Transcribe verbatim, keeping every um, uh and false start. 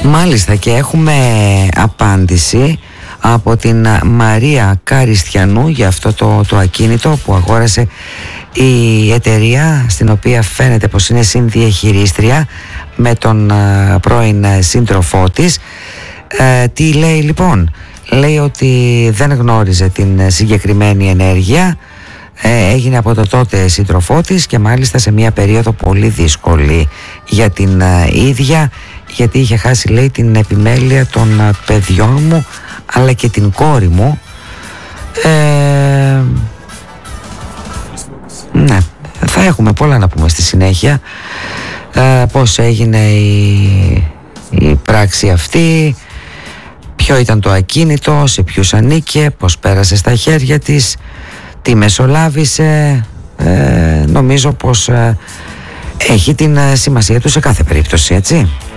Μάλιστα, και έχουμε απάντηση από την Μαρία Καριστιανού για αυτό το, το ακίνητο που αγόρασε η εταιρεία, στην οποία φαίνεται πως είναι συνδιαχειρίστρια με τον uh, πρώην σύντροφό της. Uh, τι λέει λοιπόν? Λέει ότι δεν γνώριζε την συγκεκριμένη ενέργεια, ε, έγινε από το τότε σύντροφό της και μάλιστα σε μια περίοδο πολύ δύσκολη για την uh, ίδια, γιατί είχε χάσει, λέει, την επιμέλεια των uh, παιδιών μου αλλά και την κόρη μου. ε, Ναι, θα έχουμε πολλά να πούμε στη συνέχεια, ε, πώς έγινε η, η πράξη αυτή, ποιο ήταν το ακίνητο, σε ποιους ανήκε, πώς πέρασε στα χέρια της, τι μεσολάβησε. ε, Νομίζω πως ε, έχει την σημασία του σε κάθε περίπτωση, έτσι.